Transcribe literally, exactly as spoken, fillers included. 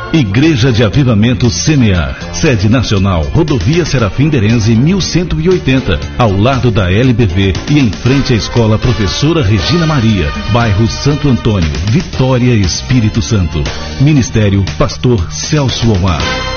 Igreja de Avivamento Semear, sede nacional, Rodovia Serafim Derenze mil cento e oitenta, ao lado da L B V e em frente à Escola Professora Regina Maria, bairro Santo Antônio, Vitória, Espírito Santo. Ministério Pastor Celso Omar.